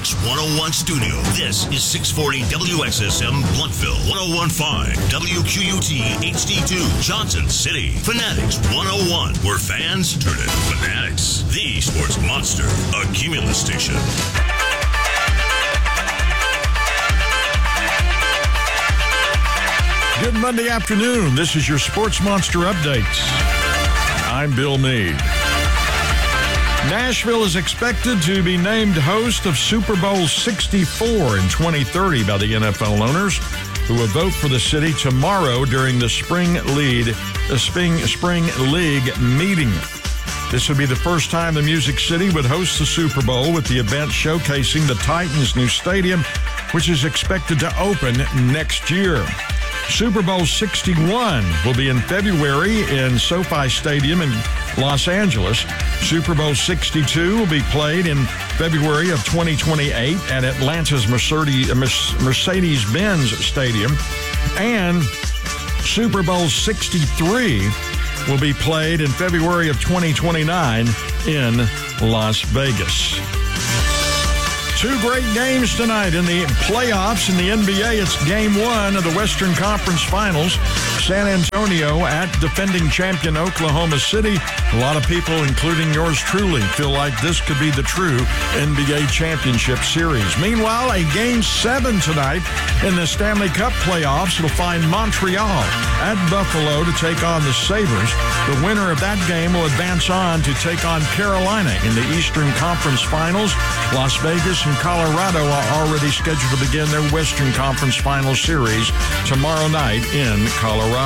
Fanatics 101 studio. This is 640 WXSM Bluntville, 101.5 WQUT HD2 Johnson City. Fanatics 101, where fans turn into fanatics. The Sports Monster, a Cumulus station. Good Monday afternoon. This is your Sports Monster Updates. I'm Bill Meade. Nashville is expected to be named host of Super Bowl 64 in 2030 by the NFL owners, who will vote for the city tomorrow during the Spring League meeting. This would be the first time the Music City would host the Super Bowl, with the event showcasing the Titans' new stadium, which is expected to open next year. Super Bowl 61 will be in February in SoFi Stadium in Los Angeles. Super Bowl 62 will be played in February of 2028 at Atlanta's Mercedes-Benz Stadium. And Super Bowl 63 will be played in February of 2029 in Las Vegas. Two great games tonight in the playoffs in the NBA. It's Game 1 of the Western Conference Finals. San Antonio at defending champion Oklahoma City. A lot of people, including yours truly, feel like this could be the true NBA championship series. Meanwhile, a Game 7 tonight in the Stanley Cup playoffs will find Montreal at Buffalo to take on the Sabres. The winner of that game will advance on to take on Carolina in the Eastern Conference Finals. Las Vegas and Colorado are already scheduled to begin their Western Conference Finals series tomorrow night in Colorado.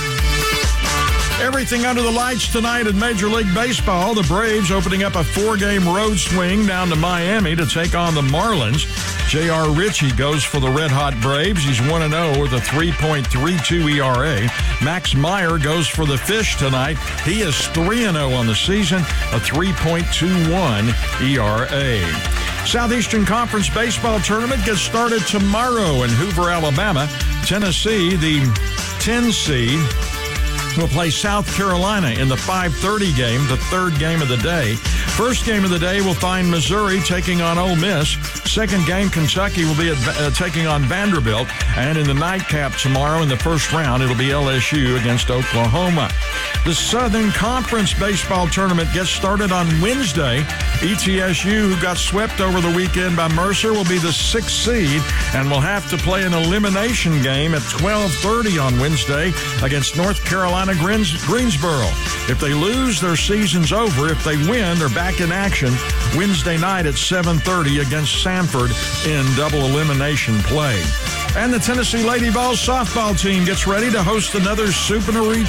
Everything under the lights tonight in Major League Baseball. The Braves opening up a 4-game road swing down to Miami to take on the Marlins. J.R. Ritchie goes for the red-hot Braves. He's 1-0 with a 3.32 ERA. Max Meyer goes for the Fish tonight. He is 3-0 on the season, a 3.21 ERA. Southeastern Conference Baseball Tournament gets started tomorrow in Hoover, Alabama. Tennessee, the 10 seed, will play South Carolina in the 5:30 game, the third game of the day. First game of the day will find Missouri taking on Ole Miss. Second game, Kentucky will be taking on Vanderbilt. And in the nightcap tomorrow in the first round, it'll be LSU against Oklahoma. The Southern Conference Baseball Tournament gets started on Wednesday. ETSU, who got swept over the weekend by Mercer, will be the 6th seed and will have to play an elimination game at 12:30 on Wednesday against North Carolina Greensboro. If they lose, their season's over. If they win, they're back in action Wednesday night at 7:30 against Samford in double elimination play. And the Tennessee Lady Vols softball team gets ready to host another super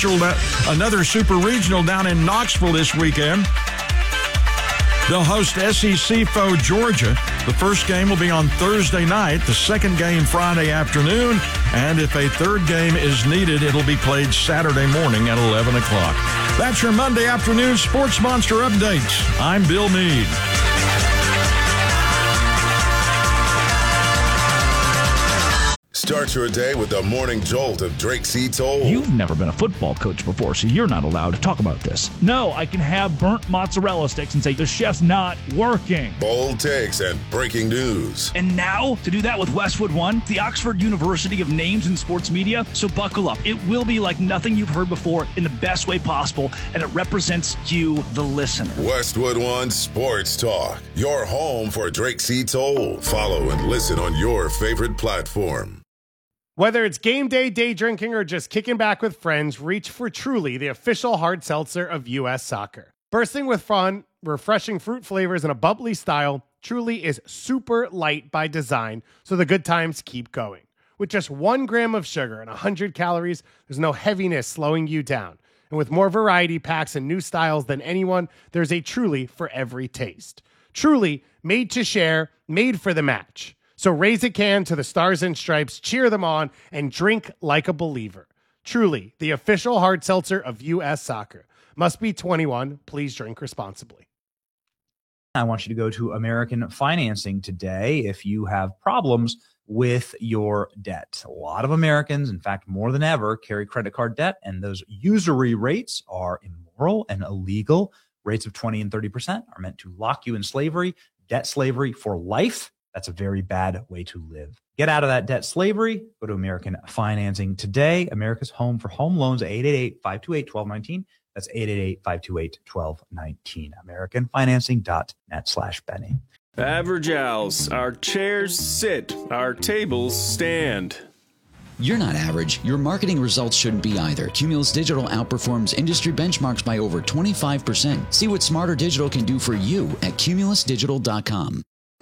regional down in Knoxville this weekend. They'll host SEC foe Georgia. The first game will be on Thursday night, the second game Friday afternoon, and if a third game is needed, it'll be played Saturday morning at 11 o'clock. That's your Monday afternoon Sports Monster Updates. I'm Bill Meade. Start your day with the morning jolt of Drake C. Toll. You've never been a football coach before, so you're not allowed to talk about this. No, I can have burnt mozzarella sticks and say the chef's not working. Bold takes and breaking news. And now, to do that with Westwood One, the Oxford University of names in sports media. So buckle up. It will be like nothing you've heard before in the best way possible, and it represents you, the listener. Westwood One Sports Talk, your home for Drake C. Toll. Follow and listen on your favorite platform. Whether it's game day, day drinking, or just kicking back with friends, reach for Truly, the official hard seltzer of U.S. Soccer. Bursting with fun, refreshing fruit flavors, and a bubbly style, Truly is super light by design, so the good times keep going. With just 1 gram of sugar and 100 calories, there's no heaviness slowing you down. And with more variety packs and new styles than anyone, there's a Truly for every taste. Truly, made to share, made for the match. So raise a can to the Stars and Stripes, cheer them on, and drink like a believer. Truly, the official hard seltzer of U.S. Soccer. Must be 21. Please drink responsibly. I want you to go to American Financing today if you have problems with your debt. A lot of Americans, in fact, more than ever, carry credit card debt, and those usury rates are immoral and illegal. Rates of 20 and 30% are meant to lock you in slavery, debt slavery for life. That's a very bad way to live. Get out of that debt slavery. Go to American Financing today. America's home for home loans, 888-528-1219. That's 888-528-1219. AmericanFinancing.net/Benny. Average Owls. Our chairs sit. Our tables stand. You're not average. Your marketing results shouldn't be either. Cumulus Digital outperforms industry benchmarks by over 25%. See what Smarter Digital can do for you at cumulusdigital.com.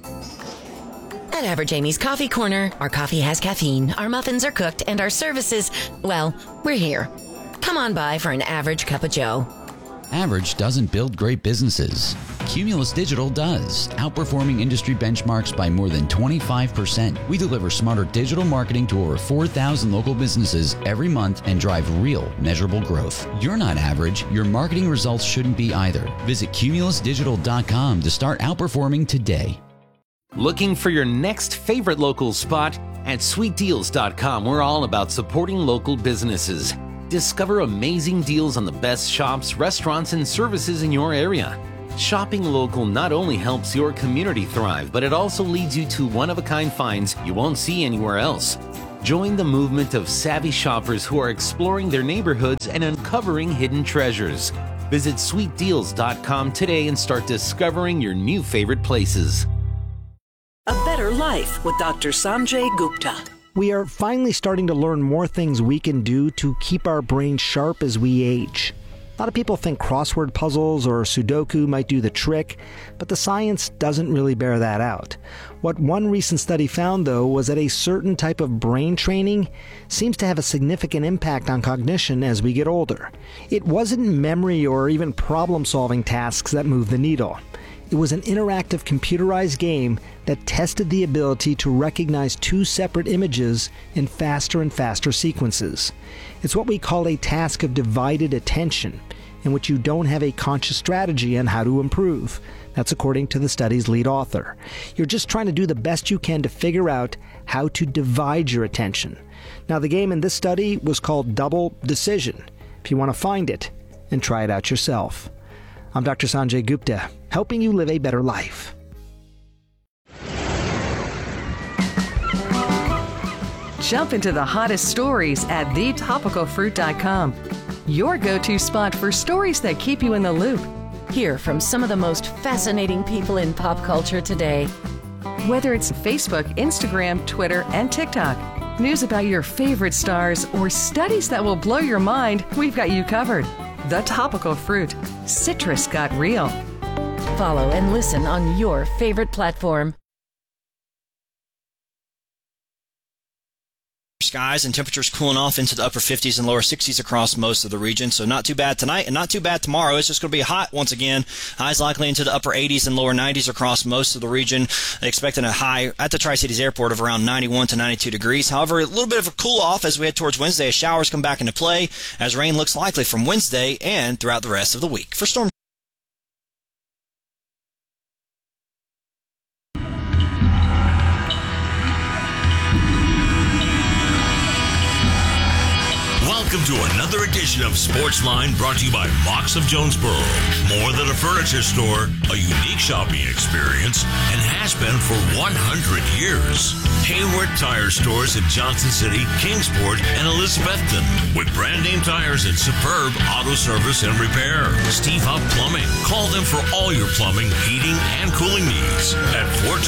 At Average Amy's Coffee Corner, our coffee has caffeine, our muffins are cooked, and our services, well, we're here. Come on by for an average cup of joe. Average doesn't build great businesses. Cumulus Digital does, outperforming industry benchmarks by more than 25%. We deliver smarter digital marketing to over 4,000 local businesses every month and drive real, measurable growth. You're not average. Your marketing results shouldn't be either. Visit cumulusdigital.com to start outperforming today. Looking for your next favorite local spot? At sweetdeals.com, we're all about supporting local businesses. Discover amazing deals on the best shops, restaurants, and services in your area. Shopping local not only helps your community thrive, but it also leads you to one-of-a-kind finds you won't see anywhere else. Join the movement of savvy shoppers who are exploring their neighborhoods and uncovering hidden treasures. Visit sweetdeals.com today and start discovering your new favorite places. A Better Life with Dr. Sanjay Gupta. We are finally starting to learn more things we can do to keep our brains sharp as we age. A lot of people think crossword puzzles or Sudoku might do the trick, but the science doesn't really bear that out. What one recent study found, though, was that a certain type of brain training seems to have a significant impact on cognition as we get older. It wasn't memory or even problem-solving tasks that moved the needle. It was an interactive computerized game that tested the ability to recognize two separate images in faster and faster sequences. It's what we call a task of divided attention, in which you don't have a conscious strategy on how to improve. That's according to the study's lead author. You're just trying to do the best you can to figure out how to divide your attention. Now, the game in this study was called Double Decision. If you want to find it and try it out yourself. I'm Dr. Sanjay Gupta, helping you live a better life. Jump into the hottest stories at thetopicalfruit.com. Your go-to spot for stories that keep you in the loop. Hear from some of the most fascinating people in pop culture today. Whether it's Facebook, Instagram, Twitter, and TikTok, news about your favorite stars, or studies that will blow your mind, we've got you covered. The Topical Fruit. Citrus got real. Follow and listen on your favorite platform. Skies and temperatures cooling off into the upper 50s and lower 60s across most of the region. So not too bad tonight and not too bad tomorrow. It's just going to be hot once again. Highs likely into the upper 80s and lower 90s across most of the region. Expecting a high at the Tri-Cities Airport of around 91 to 92 degrees. However, a little bit of a cool off as we head towards Wednesday as showers come back into play as rain looks likely from Wednesday and throughout the rest of the week. For Storm Welcome to another edition of Sportsline, brought to you by Mox of Jonesboro. More than a furniture store, a unique shopping experience, and has been for 100 years. Hayward Tire Stores in Johnson City, Kingsport, and Elizabethton. With brand name tires and superb auto service and repair. Steve Huff Plumbing. Call them for all your plumbing, heating, and cooling needs at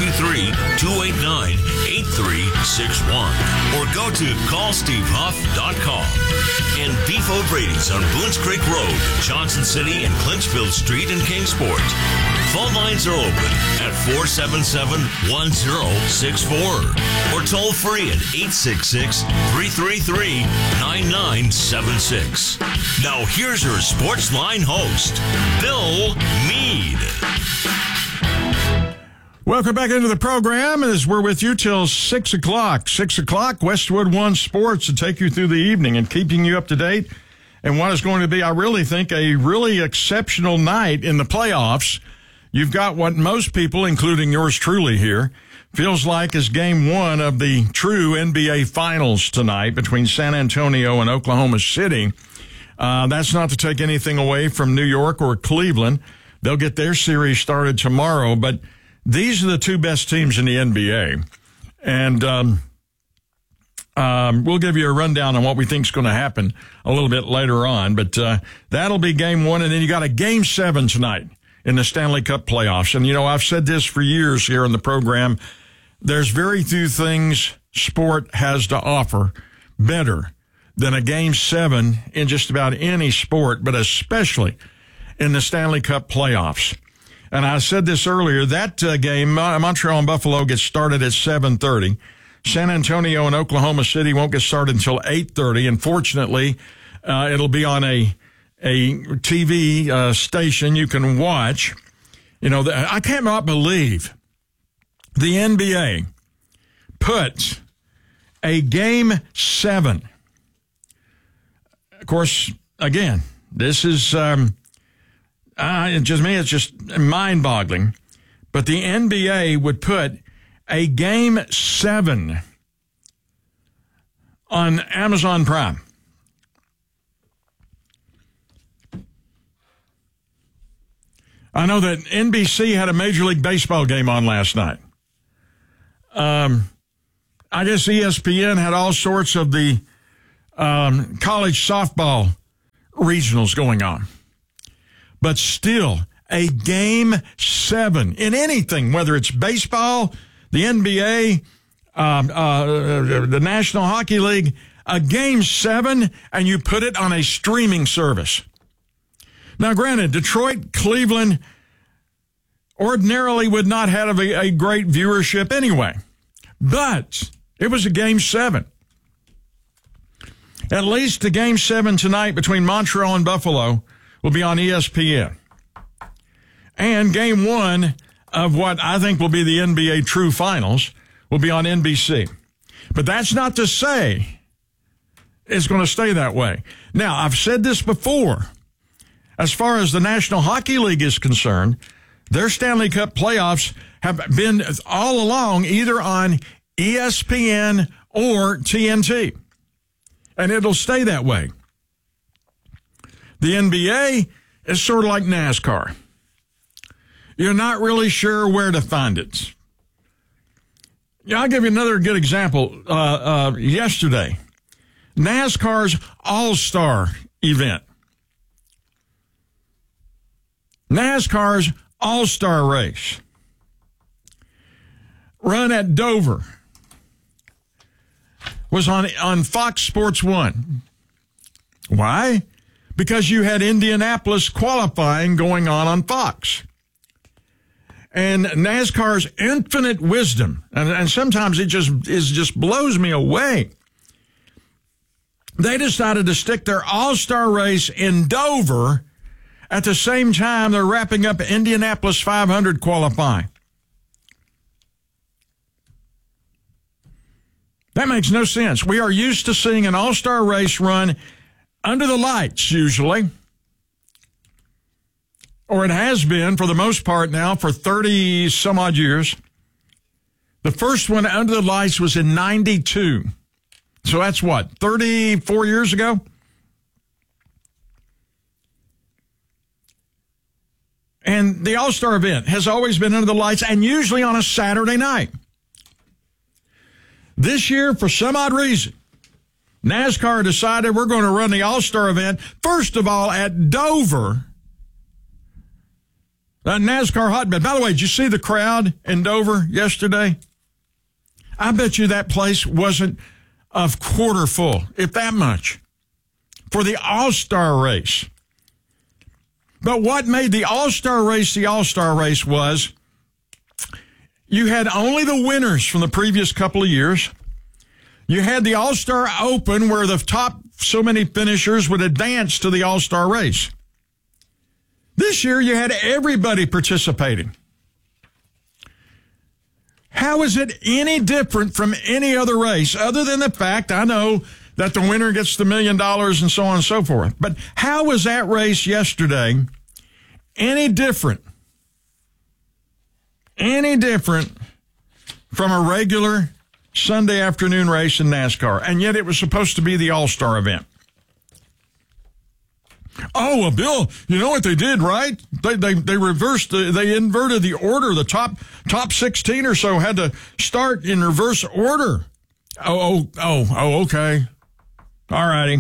423-289-8361. Or go to callstevehuff.com. And Beef O'Brady's on Boones Creek Road, Johnson City, and Clinchfield Street in Kingsport. Phone lines are open at 477-1064 or toll free at 866-333-9976. Now here's your Sportsline host, Bill Meade. Welcome back into the program as we're with you till 6 o'clock. 6 o'clock, Westwood One Sports to take you through the evening and keeping you up to date. And what is going to be, I really think, a really exceptional night in the playoffs. You've got what most people, including yours truly here, feels like is game one of the true NBA Finals tonight between San Antonio and Oklahoma City. That's not to take anything away from New York or Cleveland. They'll get their series started tomorrow, but these are the two best teams in the NBA. And we'll give you a rundown on what we think is going to happen a little bit later on. But that'll be game one. And then you got a game 7 tonight in the Stanley Cup playoffs. And, I've said this for years here on the program. There's very few things sport has to offer better than a game 7 in just about any sport, but especially in the Stanley Cup playoffs. And I said this earlier, that game, Montreal and Buffalo gets started at 7:30. San Antonio and Oklahoma City won't get started until 8:30. And fortunately, it'll be on a TV station you can watch. I cannot believe the NBA puts a game 7. Of course, again, this is it's just mind-boggling. But the NBA would put a game 7 on Amazon Prime. I know that NBC had a Major League Baseball game on last night. I guess ESPN had all sorts of the college softball regionals going on. But still, a game 7 in anything, whether it's baseball, the NBA, the National Hockey League, a game 7, and you put it on a streaming service. Now, granted, Detroit, Cleveland ordinarily would not have a great viewership anyway, but it was a game 7. At least the game 7 tonight between Montreal and Buffalo will be on ESPN. And game 1 of what I think will be the NBA True Finals will be on NBC. But that's not to say it's going to stay that way. Now, I've said this before. As far as the National Hockey League is concerned, their Stanley Cup playoffs have been all along either on ESPN or TNT. And it'll stay that way. The NBA is sort of like NASCAR. You're not really sure where to find it. I'll give you another good example. Yesterday, NASCAR's All-Star event. NASCAR's All-Star race. Run at Dover. Was on Fox Sports 1. Why? Because you had Indianapolis qualifying going on Fox. And NASCAR's infinite wisdom, and sometimes it just blows me away. They decided to stick their All-Star race in Dover at the same time they're wrapping up Indianapolis 500 qualifying. That makes no sense. We are used to seeing an all-star race run under the lights, usually. Or it has been, for the most part now, for 30-some-odd years. The first one under the lights was in 92. So that's what, 34 years ago? And the All-Star event has always been under the lights and usually on a Saturday night. This year, for some odd reason, NASCAR decided we're going to run the All-Star event, first of all, at Dover, that NASCAR hotbed. By the way, did you see the crowd in Dover yesterday? I bet you that place wasn't a quarter full, if that much, for the All-Star race. But what made the All-Star race was you had only the winners from the previous couple of years. You had the All-Star Open where the top so many finishers would advance to the All-Star race. This year you had everybody participating. How is it any different from any other race other than the fact, I know, that the winner gets the $1 million and so on and so forth. But how was that race yesterday any different from a regular Sunday afternoon race in NASCAR? And yet it was supposed to be the All-Star event. Oh, well, Bill, you know what they did, right? They reversed, they inverted the order. The top 16 or so had to start in reverse order. Oh, okay. All righty.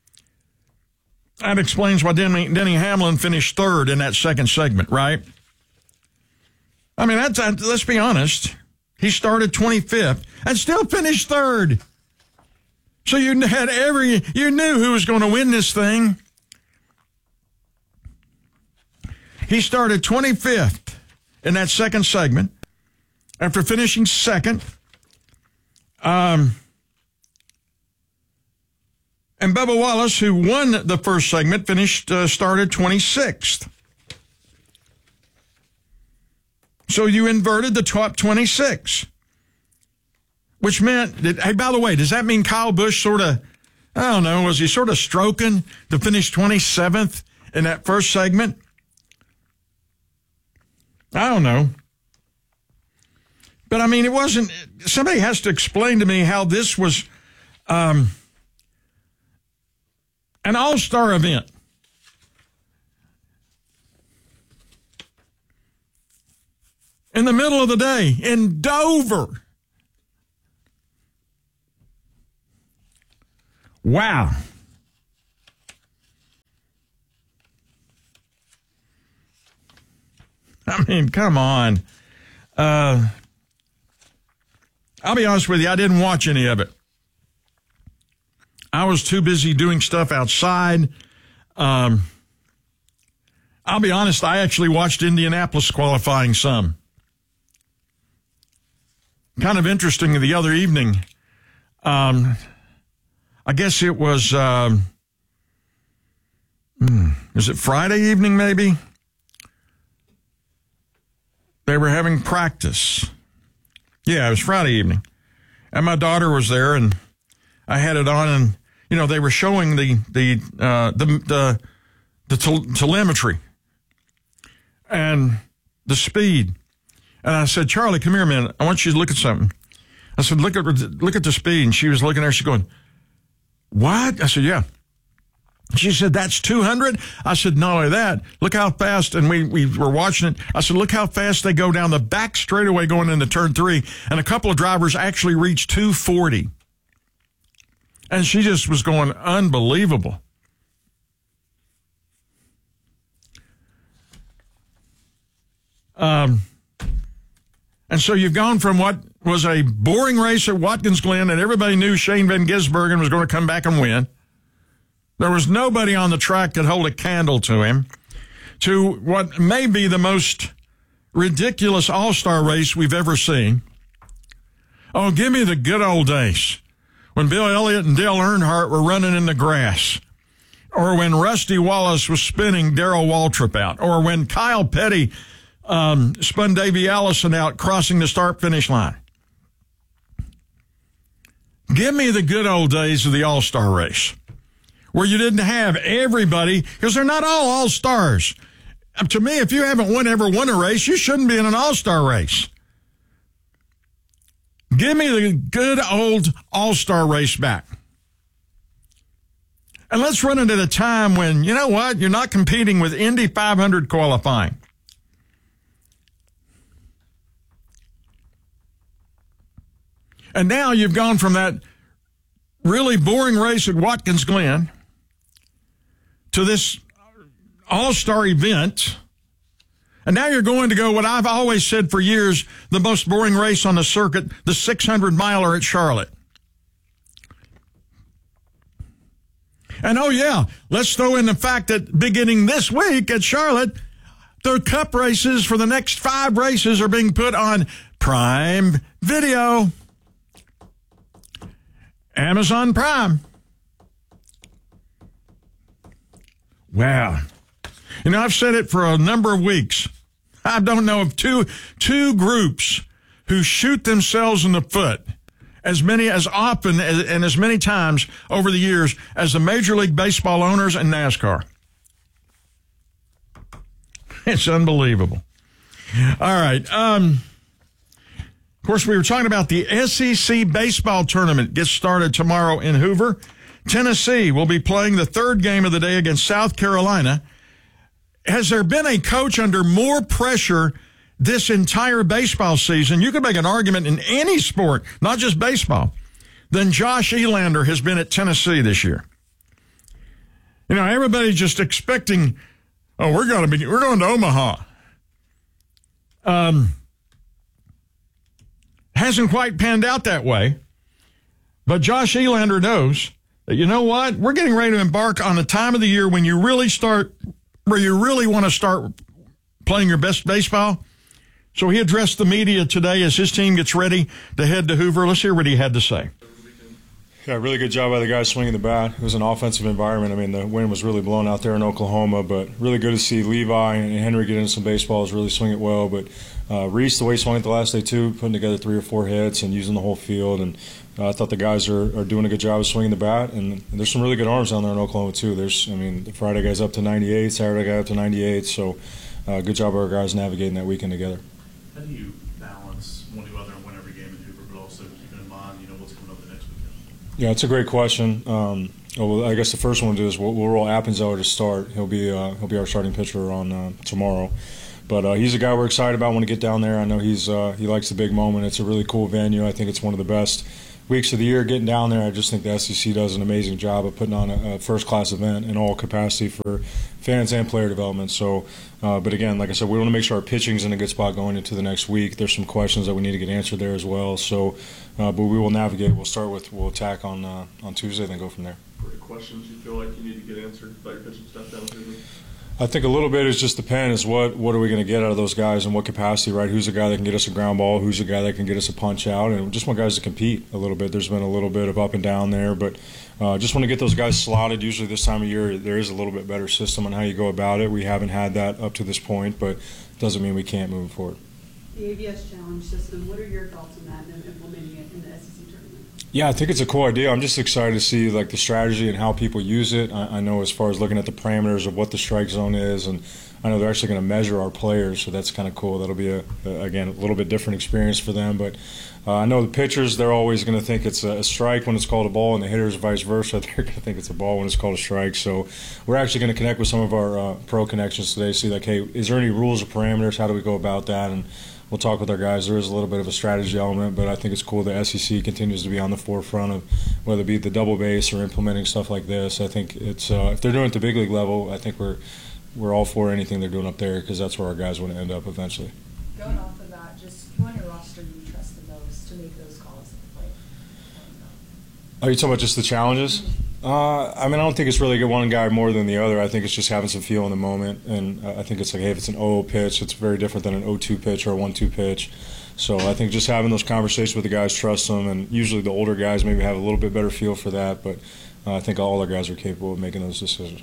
That explains why Denny Hamlin finished third in that second segment, right? I mean, let's be honest. He started 25th and still finished third. So you knew who was going to win this thing. He started 25th in that second segment after finishing second. And Bubba Wallace, who won the first segment, started 26th. So you inverted the top 26, which meant that, hey, by the way, does that mean Kyle Busch was he sort of stroking to finish 27th in that first segment? I don't know. But, I mean, it wasn't, somebody has to explain to me how this was an all-star event. In the middle of the day in Dover. Wow. I mean, come on. I'll be honest with you, I didn't watch any of it. I was too busy doing stuff outside. I'll be honest, I actually watched Indianapolis qualifying some. Kind of interesting the other evening. I guess it was, is it Friday evening maybe? They were having practice. Yeah, it was Friday evening. And my daughter was there, and I had it on, and, they were showing the telemetry and the speed. And I said, Charlie, come here a minute. I want you to look at something. I said, look at the speed. And she was looking there. She's going, what? I said, yeah. She said, that's 200? I said, not only that, look how fast, and we were watching it. I said, look how fast they go down the back straightaway going into turn 3. And a couple of drivers actually reached 240. And she just was going, unbelievable. And so you've gone from what was a boring race at Watkins Glen, and everybody knew Shane Van Gisbergen was going to come back and win. There was nobody on the track that hold a candle to him, to what may be the most ridiculous all-star race we've ever seen. Oh, give me the good old days when Bill Elliott and Dale Earnhardt were running in the grass, or when Rusty Wallace was spinning Darrell Waltrip out, or when Kyle Petty spun Davey Allison out crossing the start-finish line. Give me the good old days of the all-star race, where you didn't have everybody, because they're not all stars. To me, if you haven't ever won a race, you shouldn't be in an all-star race. Give me the good old all-star race back. And let's run it at a time when, you know what, you're not competing with Indy 500 qualifying. And now you've gone from that really boring race at Watkins Glen to this all-star event. And now you're going to go what I've always said for years, the most boring race on the circuit, the 600-miler at Charlotte. And oh yeah, let's throw in the fact that beginning this week at Charlotte, the Cup races for the next 5 races are being put on Prime Video. Amazon Prime. Wow. I've said it for a number of weeks. I don't know of two groups who shoot themselves in the foot as often and as many times over the years as the Major League Baseball owners and NASCAR. It's unbelievable. All right. Of course, we were talking about the SEC baseball tournament. Gets started tomorrow in Hoover. Tennessee will be playing the third game of the day against South Carolina. Has there been a coach under more pressure this entire baseball season? You could make an argument in any sport, not just baseball, than Josh Elander has been at Tennessee this year. You know, everybody's just expecting, we're going to Omaha. Hasn't quite panned out that way. But Josh Elander knows that, you know what? We're getting ready to embark on a time of the year when you really want to start playing your best baseball. So he addressed the media today as his team gets ready to head to Hoover. Let's hear what he had to say. Yeah, really good job by the guys swinging the bat. It was an offensive environment. I mean, the wind was really blowing out there in Oklahoma, but really good to see Levi and Henry get into some baseballs, really swing it well. But Reese, the way he swung it the last day too, putting together 3 or 4 hits and using the whole field. And I thought the guys are doing a good job of swinging the bat. And there's some really good arms down there in Oklahoma too. The Friday guy's up to 98, Saturday guy up to 98. So good job of our guys navigating that weekend together. How do you balance wanting to go out there and win every game in Hoover, but also keeping in mind, what's coming up the next weekend? Yeah, it's a great question. Well, I guess the first one to do is we'll roll Appenzeller to start. He'll be our starting pitcher on tomorrow. But he's a guy we're excited about when we get down there. I know he likes the big moment. It's a really cool venue. I think it's one of the best weeks of the year getting down there. I just think the SEC does an amazing job of putting on a first-class event in all capacity for fans and player development. So, but again, like I said, we want to make sure our pitching's in a good spot going into the next week. There's some questions that we need to get answered there as well. So, but we will navigate. We'll attack on Tuesday, then go from there. What are questions you feel like you need to get answered about your pitching stuff down there? I think a little bit is just depends what are we going to get out of those guys in what capacity, right? Who's the guy that can get us a ground ball? Who's the guy that can get us a punch out? And we just want guys to compete a little bit. There's been a little bit of up and down there, but just want to get those guys slotted. Usually this time of year there is a little bit better system on how you go about it. We haven't had that up to this point, but it doesn't mean we can't move forward. The ABS Challenge system, what are your thoughts on that and implementing it in the SEC tournament? Yeah, I think it's a cool idea. I'm just excited to see like the strategy and how people use it. I know as far as looking at the parameters of what the strike zone is, and I know they're actually going to measure our players, so that's kind of cool. That'll be again a little bit different experience for them. But I know the pitchers, they're always going to think it's a strike when it's called a ball, and the hitters vice versa. They're going to think it's a ball when it's called a strike. So we're actually going to connect with some of our pro connections today, see like, hey, is there any rules or parameters? How do we go about that? And we'll talk with our guys. There is a little bit of a strategy element, but I think it's cool the SEC continues to be on the forefront of whether it be the double base or implementing stuff like this. I think it's if they're doing it at the big league level, I think we're all for anything they're doing up there because that's where our guys want to end up eventually. Going off of that, just who on your roster do you trust the most to make those calls at the plate? Are you talking about just the challenges? I mean, I don't think it's really one guy more than the other. I think it's just having some feel in the moment, and I think it's like, hey, if it's an 0-0 pitch, it's very different than an 0-2 pitch or a 1-2 pitch. So I think just having those conversations with the guys, trust them, and usually the older guys maybe have a little bit better feel for that, but I think all our guys are capable of making those decisions.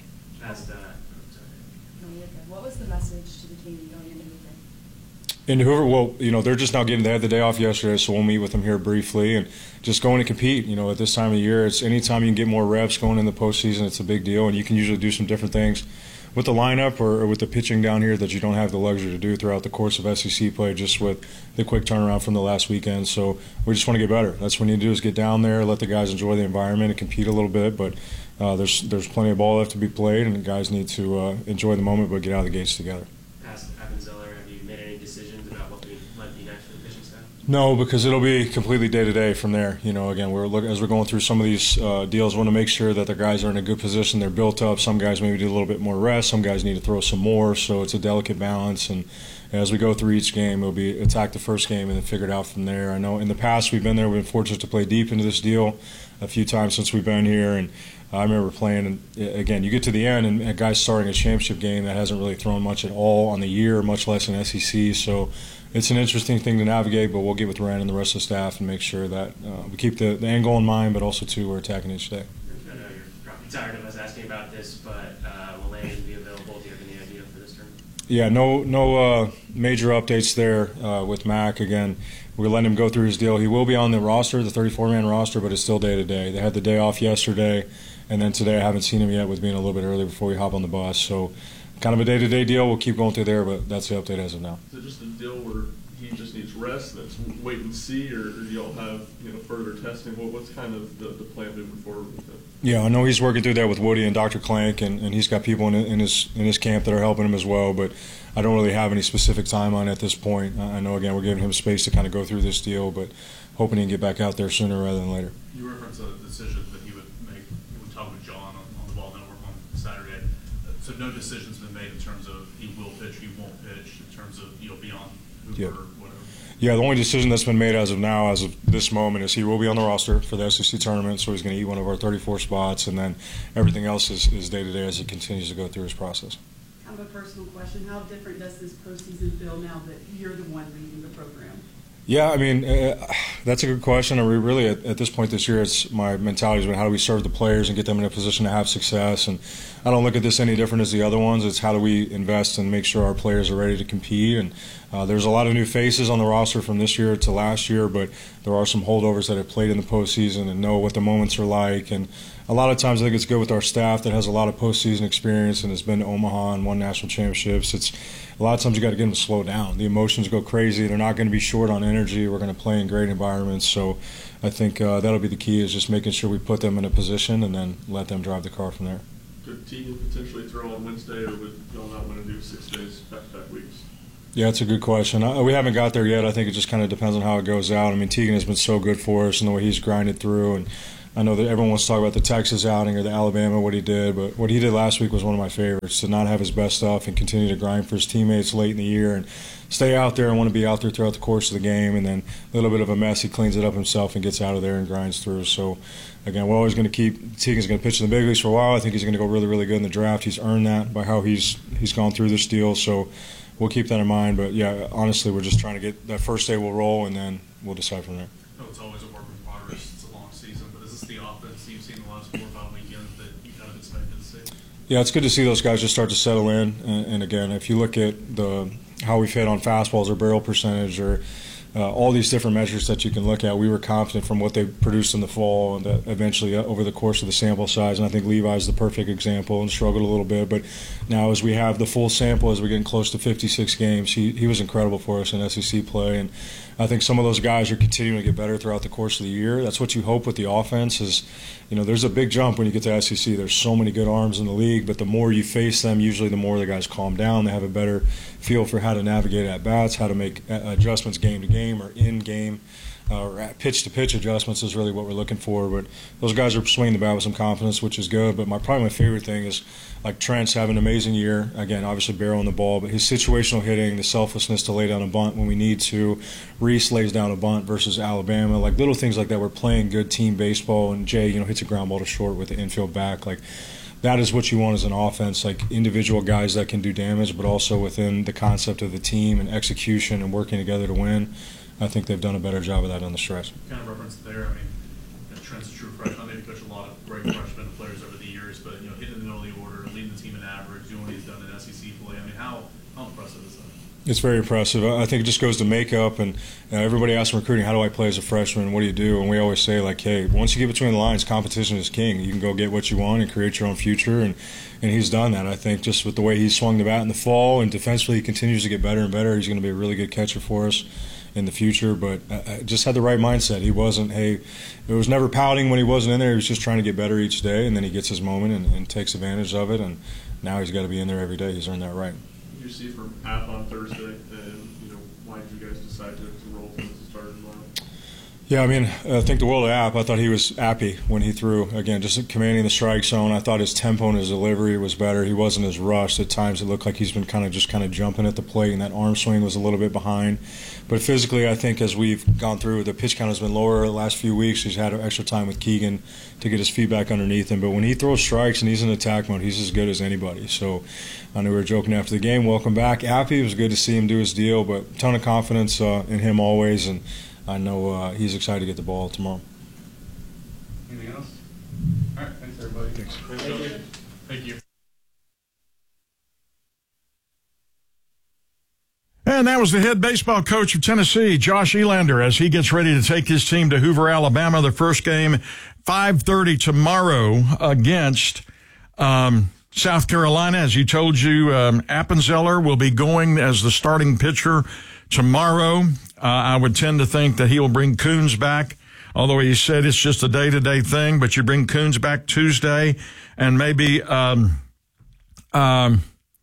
What was the message to the team going into Hoover? In Hoover, well, they're just now they had the day off yesterday, so we'll meet with them here briefly and just going to compete. At this time of year, it's anytime you can get more reps going in the postseason, it's a big deal, and you can usually do some different things with the lineup or with the pitching down here that you don't have the luxury to do throughout the course of SEC play, just with the quick turnaround from the last weekend. So we just want to get better. That's what we need to do is get down there, let the guys enjoy the environment and compete a little bit, but there's plenty of ball left to be played, and the guys need to enjoy the moment but get out of the gates together. Past Appenzeller, have you made any decisions about what might be next for the pitching staff? No, because it'll be completely day-to-day from there. Again, as we're going through some of these deals, we want to make sure that the guys are in a good position. They're built up. Some guys maybe need a little bit more rest. Some guys need to throw some more. So it's a delicate balance. And as we go through each game, it'll be attack the first game and then figure it out from there. I know in the past we've been there. We've been fortunate to play deep into this deal a few times since we've been here. And I remember playing, and again, you get to the end, and a guy's starting a championship game that hasn't really thrown much at all on the year, much less in SEC. So it's an interesting thing to navigate, but we'll get with Rand and the rest of the staff and make sure that we keep the end goal in mind, but also, too, we're attacking each day. I know you're probably tired of us asking about this, but will Landon be available? Do you have any idea for this term? Yeah, no major updates there with Mac. Again, we're letting him go through his deal. He will be on the roster, the 34-man roster, but it's still day-to-day. They had the day off yesterday, and then today I haven't seen him yet with being a little bit early before we hop on the bus. So kind of a day-to-day deal. We'll keep going through there, but that's the update as of now. Is it just a deal where he just needs rest, that's wait and see, or do y'all have further testing? What's kind of the plan moving forward with that? Yeah, I know he's working through that with Woody and Dr. Clank, and he's got people in his camp that are helping him as well. But I don't really have any specific timeline at this point. I know, again, we're giving him space to kind of go through this deal, but hoping he can get back out there sooner rather than later. You referenced a decision that he would make when talking with John on the Ball Network on Saturday. So no decision's been made in terms of he will pitch, he won't pitch, in terms of beyond Hoover or whatever. Yeah, the only decision that's been made as of now, as of this moment, is he will be on the roster for the SEC tournament, so he's going to eat one of our 34 spots, and then everything else is day-to-day as he continues to go through his process. Kind of a personal question. How different does this postseason feel now that you're the one leading the program? Yeah, I mean, that's a good question. And we really, at this point this year, it's my mentality has been how do we serve the players and get them in a position to have success. And I don't look at this any different as the other ones. It's how do we invest and make sure our players are ready to compete. And there's a lot of new faces on the roster from this year to last year, but there are some holdovers that have played in the postseason and know what the moments are like. And a lot of times I think it's good with our staff that has a lot of postseason experience and has been to Omaha and won national championships. It's a lot of times you got to get them to slow down. The emotions go crazy. They're not going to be short on energy. We're going to play in great environments. So I think that'll be the key, is just making sure we put them in a position and then let them drive the car from there. Could Teagan potentially throw on Wednesday, or would y'all not want to do 6 days back-to-back weeks? Yeah, it's a good question. We haven't got there yet. I think it just kind of depends on how it goes out. I mean, Teagan has been so good for us and the way he's grinded through. And I know that everyone wants to talk about the Texas outing or the Alabama, what he did. But what he did last week was one of my favorites, to not have his best stuff and continue to grind for his teammates late in the year and stay out there and want to be out there throughout the course of the game. And then a little bit of a mess, he cleans it up himself and gets out of there and grinds through. So, again, we're always going to keep – Teagan's going to pitch in the big leagues for a while. I think he's going to go really, really good in the draft. He's earned that by how he's gone through this deal. So we'll keep that in mind. But, yeah, honestly, we're just trying to get that first day we'll roll, and then we'll decide from there. No, it's always a work in progress. It's a long season. But is this the offense you've seen the last 4 or 5 weekends that you kind of expected to see? Yeah, it's good to see those guys just start to settle in. And again, if you look at how we've hit on fastballs or barrel percentage or all these different measures that you can look at, we were confident from what they produced in the fall and that eventually over the course of the sample size. And I think Levi's the perfect example and struggled a little bit. But now as we have the full sample, as we're getting close to 56 games, he was incredible for us in SEC play. And I think some of those guys are continuing to get better throughout the course of the year. That's what you hope with the offense is, there's a big jump when you get to SEC. There's so many good arms in the league, but the more you face them, usually the more the guys calm down. They have a better feel for how to navigate at-bats, how to make adjustments game to game or in-game. Pitch-to-pitch adjustments is really what we're looking for. But those guys are swinging the bat with some confidence, which is good. But probably my favorite thing is, like, Trent's having an amazing year. Again, obviously barreling the ball, but his situational hitting, the selflessness to lay down a bunt when we need to. Reese lays down a bunt versus Alabama. Like, little things like that. We're playing good team baseball, and Jay, hits a ground ball to short with the infield back. Like, that is what you want as an offense, like individual guys that can do damage, but also within the concept of the team and execution and working together to win. I think they've done a better job of that on the stretch. Kind of reference there. I mean, Trent's a true freshman. I know you've coached a lot of great freshmen players over the years, but hitting in the middle of the order, leading the team in average, doing what he's done in SEC play. I mean, how impressive is that? It's very impressive. I think it just goes to makeup, and everybody asks in recruiting, how do I play as a freshman? What do you do? And we always say, like, hey, once you get between the lines, competition is king. You can go get what you want and create your own future, and he's done that. I think just with the way he's swung the bat in the fall and defensively he continues to get better and better, he's going to be a really good catcher for us in the future. But just had the right mindset. He wasn't, it was never pouting when he wasn't in there. He was just trying to get better each day, and then he gets his moment and takes advantage of it, and now he's got to be in there every day. He's earned that right. You see from App on Thursday, and why did you guys decide to roll him as a starter tomorrow? Yeah, I mean, I think the world of App. I thought he was appy when he threw. Again, just commanding the strike zone. I thought his tempo and his delivery was better. He wasn't as rushed. At times it looked like he's been kind of jumping at the plate, and that arm swing was a little bit behind. But physically, I think as we've gone through, the pitch count has been lower the last few weeks. He's had extra time with Keegan to get his feedback underneath him. But when he throws strikes and he's in attack mode, he's as good as anybody. So I know we were joking after the game. Welcome back, Appy. It was good to see him do his deal, but a ton of confidence in him always, and I know he's excited to get the ball tomorrow. Anything else? All right, thanks everybody. Thanks. Thank you. And that was the head baseball coach of Tennessee, Josh Elander, as he gets ready to take his team to Hoover, Alabama. The first game, 5:30 tomorrow against South Carolina. As you told you, Appenzeller will be going as the starting pitcher Tomorrow, I would tend to think that he will bring Coons back, although he said it's just a day-to-day thing, but you bring Coons back Tuesday and maybe Blanco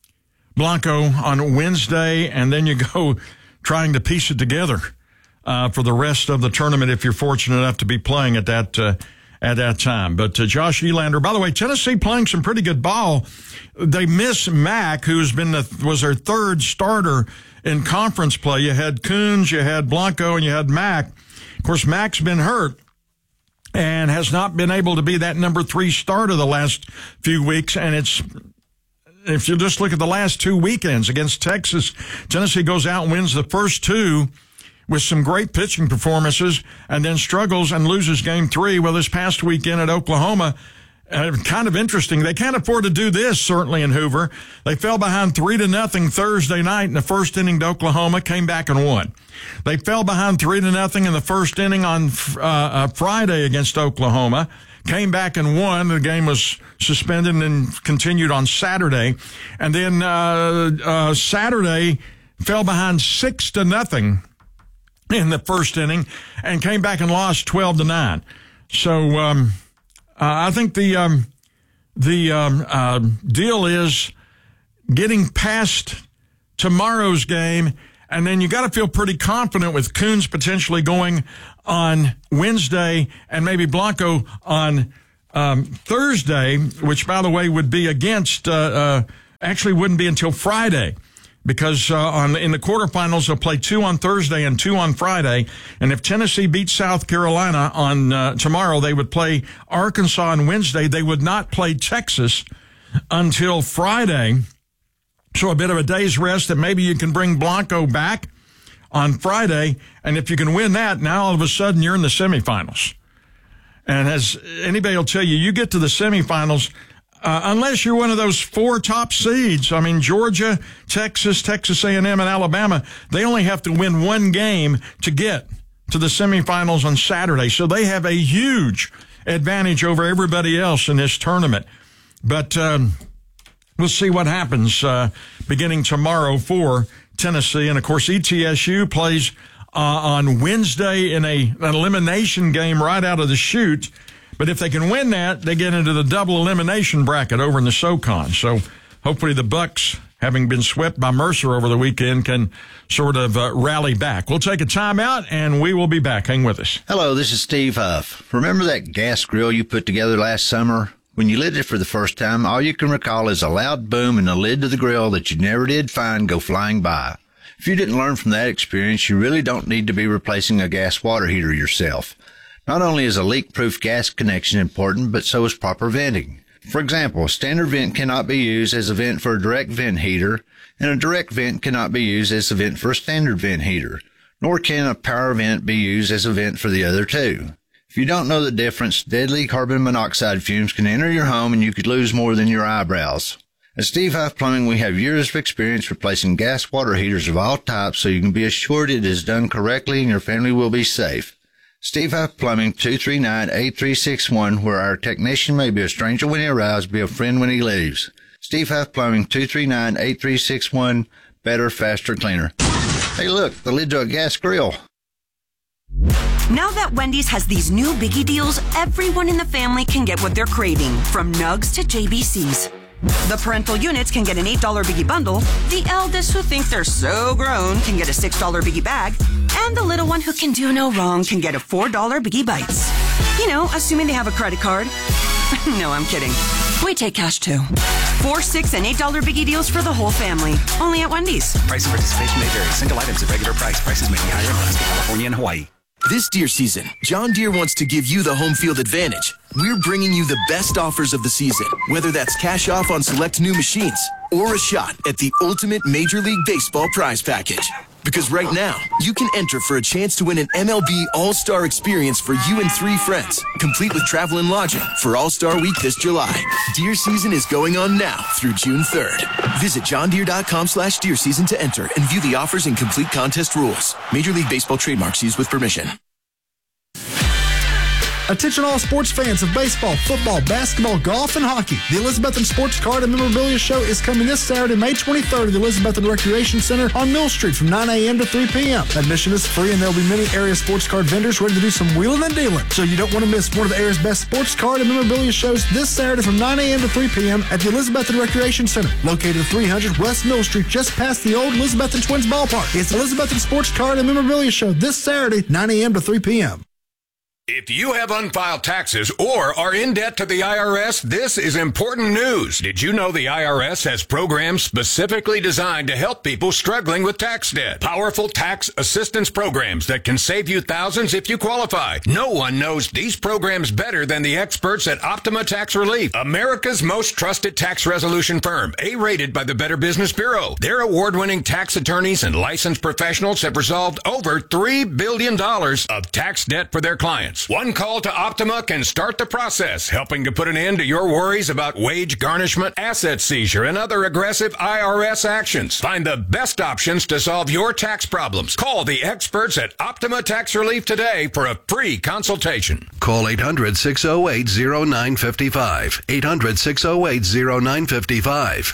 on Wednesday, and then you go trying to piece it together for the rest of the tournament if you're fortunate enough to be playing at that time. But Josh Elander, by the way, Tennessee playing some pretty good ball. They miss Mack, who's was their third starter in conference play. You had Coons, you had Blanco, and you had Mack. Of course, Mack's been hurt and has not been able to be that number 3 starter the last few weeks. And if you just look at the last 2 weekends against Texas, Tennessee goes out and wins the first 2 with some great pitching performances and then struggles and loses game 3. Well, this past weekend at Oklahoma, kind of interesting. They can't afford to do this, certainly, in Hoover. They fell behind 3-0 Thursday night in the first inning to Oklahoma, came back and won. They fell behind 3-0 in the first inning on Friday against Oklahoma, came back and won. The game was suspended and continued on Saturday. And then Saturday fell behind 6-0 in the first inning and came back and lost 12-9. So I think the deal is getting past tomorrow's game, and then you got to feel pretty confident with Coons potentially going on Wednesday and maybe Blanco on Thursday, which, by the way, would be against actually wouldn't be until Friday. Because in the quarterfinals, they'll play 2 on Thursday and 2 on Friday. And if Tennessee beats South Carolina on tomorrow, they would play Arkansas on Wednesday. They would not play Texas until Friday. So a bit of a day's rest, and maybe you can bring Blanco back on Friday. And if you can win that, now all of a sudden you're in the semifinals. And as anybody will tell you, you get to the semifinals, unless you're one of those 4 top seeds. I mean, Georgia, Texas, Texas A&M, and Alabama, they only have to win 1 game to get to the semifinals on Saturday. So they have a huge advantage over everybody else in this tournament. But we'll see what happens beginning tomorrow for Tennessee. And, of course, ETSU plays on Wednesday in an elimination game right out of the chute. But if they can win that, they get into the double elimination bracket over in the SoCon. So hopefully the Bucks, having been swept by Mercer over the weekend, can sort of rally back. We'll take a timeout, and we will be back. Hang with us. Hello, this is Steve Huff. Remember that gas grill you put together last summer? When you lit it for the first time, all you can recall is a loud boom and the lid to the grill that you never did find go flying by. If you didn't learn from that experience, you really don't need to be replacing a gas water heater yourself. Not only is a leak-proof gas connection important, but so is proper venting. For example, a standard vent cannot be used as a vent for a direct vent heater, and a direct vent cannot be used as a vent for a standard vent heater, nor can a power vent be used as a vent for the other 2. If you don't know the difference, deadly carbon monoxide fumes can enter your home and you could lose more than your eyebrows. At Steve Huff Plumbing, we have years of experience replacing gas water heaters of all types, so you can be assured it is done correctly and your family will be safe. Steve Huff Plumbing, 239-8361, where our technician may be a stranger when he arrives, be a friend when he leaves. Steve Huff Plumbing, 239-8361, better, faster, cleaner. Hey, look, the lid to a gas grill. Now that Wendy's has these new biggie deals, everyone in the family can get what they're craving, from nugs to JBCs. The parental units can get an $8 biggie bundle, the eldest who think they're so grown can get a $6 biggie bag, and the little one who can do no wrong can get a $4 biggie bites. You know, assuming they have a credit card. No, I'm kidding. We take cash too. $4, $6, and $8 biggie deals for the whole family. Only at Wendy's. Price and participation may vary. Single items at regular price. Prices may be higher in Alaska, California, and Hawaii. This deer season, John Deere wants to give you the home field advantage. We're bringing you the best offers of the season, whether that's cash off on select new machines or a shot at the ultimate Major League Baseball prize package. Because right now, you can enter for a chance to win an MLB All-Star experience for you and 3 friends, complete with travel and lodging for All-Star Week this July. Deer season is going on now through June 3rd. Visit johndeere.com/deer season to enter and view the offers and complete contest rules. Major League Baseball trademarks used with permission. Attention all sports fans of baseball, football, basketball, golf, and hockey. The Elizabethan Sports Card and Memorabilia Show is coming this Saturday, May 23rd at the Elizabethan Recreation Center on Mill Street from 9 a.m. to 3 p.m. Admission is free, and there will be many area sports card vendors ready to do some wheeling and dealing. So you don't want to miss one of the area's best sports card and memorabilia shows this Saturday from 9 a.m. to 3 p.m. at the Elizabethan Recreation Center, located at 300 West Mill Street, just past the old Elizabethan Twins ballpark. It's Elizabethan Sports Card and Memorabilia Show this Saturday, 9 a.m. to 3 p.m. If you have unfiled taxes or are in debt to the IRS, this is important news. Did you know the IRS has programs specifically designed to help people struggling with tax debt? Powerful tax assistance programs that can save you thousands if you qualify. No one knows these programs better than the experts at Optima Tax Relief, America's most trusted tax resolution firm, A-rated by the Better Business Bureau. Their award-winning tax attorneys and licensed professionals have resolved over $3 billion of tax debt for their clients. One call to Optima can start the process, helping to put an end to your worries about wage garnishment, asset seizure, and other aggressive IRS actions. Find the best options to solve your tax problems. Call the experts at Optima Tax Relief today for a free consultation. Call 800-608-0955. 800-608-0955.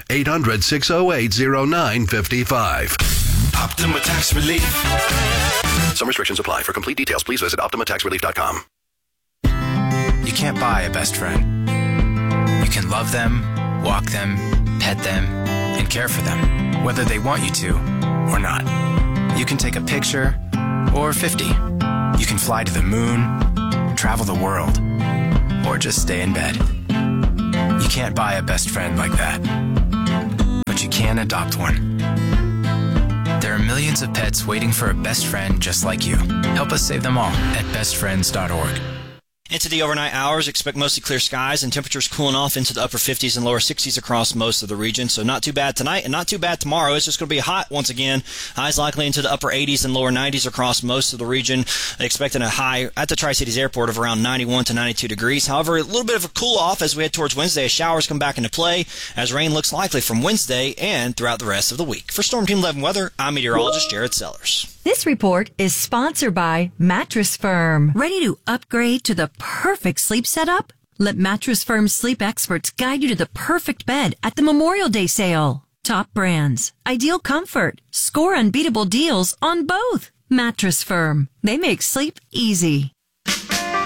800-608-0955. Optima Tax Relief. Some restrictions apply. For complete details, please visit OptimaTaxRelief.com. You can't buy a best friend. You can love them, walk them, pet them, and care for them, whether they want you to or not. You can take a picture or 50. You can fly to the moon, travel the world, or just stay in bed. You can't buy a best friend like that, but you can adopt one. There are millions of pets waiting for a best friend just like you. Help us save them all at bestfriends.org. Into the overnight hours, expect mostly clear skies and temperatures cooling off into the upper 50s and lower 60s across most of the region. So not too bad tonight and not too bad tomorrow. It's just going to be hot once again. Highs likely into the upper 80s and lower 90s across most of the region. Expecting a high at the Tri-Cities Airport of around 91 to 92 degrees. However, a little bit of a cool off as we head towards Wednesday as showers come back into play as rain looks likely from Wednesday and throughout the rest of the week. For Storm Team 11 Weather, I'm meteorologist Jared Sellers. This report is sponsored by Mattress Firm. Ready to upgrade to the perfect sleep setup? Let Mattress Firm's sleep experts guide you to the perfect bed at the Memorial Day sale. Top brands, ideal comfort, score unbeatable deals on both. Mattress Firm. They make sleep easy.